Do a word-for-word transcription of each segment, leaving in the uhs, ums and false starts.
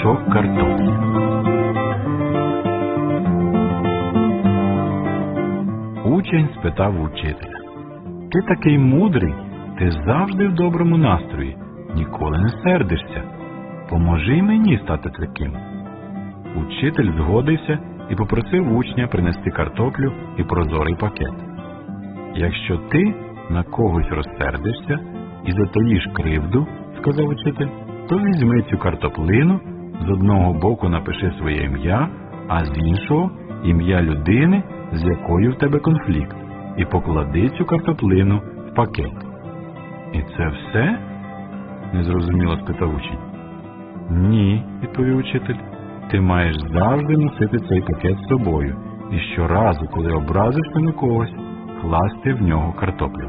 мішок картоплі. Учень спитав учителя: «Ти такий мудрий, ти завжди в доброму настрої, ніколи не сердишся. Поможи мені стати таким». Учитель згодився і попросив учня принести картоплю і прозорий пакет. «Якщо ти на когось розсердишся і затаїш кривду, — сказав учитель, — то візьми цю картоплину, з одного боку напиши своє ім'я, а з іншого — ім'я людини, з якою в тебе конфлікт, і поклади цю картоплину в пакет». «І це все?» — незрозуміло спитав учень. «Ні, — відповів учитель, — ти маєш завжди носити цей пакет з собою, і щоразу, коли образишся на когось, класти в нього картоплю».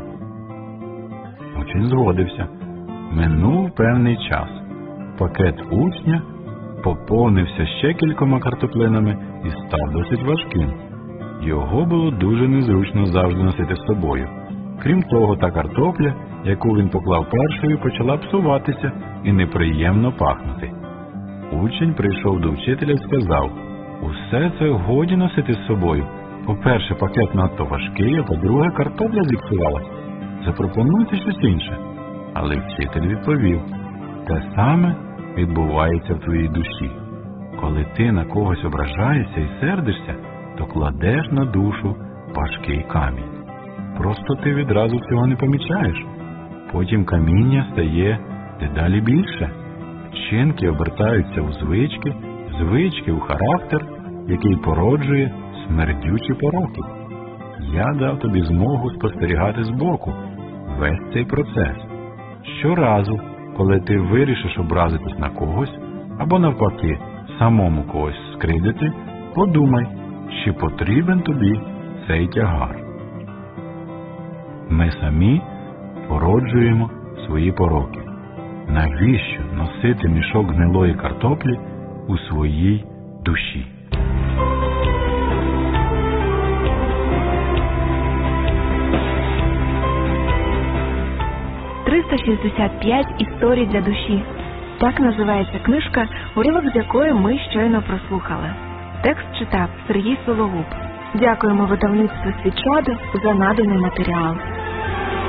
Учень згодився. Минув певний час. Пакет учня поповнився ще кількома картоплинами і став досить важким. Його було дуже незручно завжди носити з собою. Крім того, та картопля, яку він поклав першою, почала псуватися і неприємно пахнути. Учень прийшов до вчителя і сказав: «Усе це годі носити з собою. По-перше, пакет надто важкий, а по-друге, картопля зіпсувалась. Запропонуйте щось інше». Але вчитель відповів: «Те саме відбувається в твоїй душі. Коли ти на когось ображаєшся і сердишся, то кладеш на душу важкий камінь. Просто ти відразу цього не помічаєш. Потім каміння стає дедалі більше. Вчинки обертаються у звички, звички у характер, який породжує смердючі пороки. Я дав тобі змогу спостерігати збоку весь цей процес. Щоразу, коли ти вирішиш образитись на когось, або навпаки, самому когось скривдити, подумай, чи потрібен тобі цей тягар». Ми самі породжуємо свої пороки. Навіщо носити мішок гнилої картоплі у своїй душі? триста шістдесят п'ять історій для душі. Так називається книжка, уривок з якої ми щойно прослухали. Текст читав Сергій Сологуб. Дякуємо видавництву «Свічоди» за наданий матеріал.